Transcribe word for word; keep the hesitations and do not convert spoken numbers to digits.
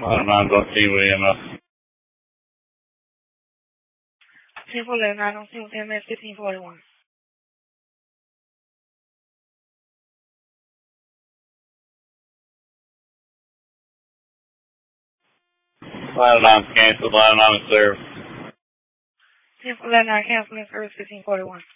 Final nine, don't see with E M S. ten four eleven, I don't see with E M S, fifteen forty-one. Final nine, cancel, final nine, serve. ten four eleven, I cancel in service, fifteen forty-one.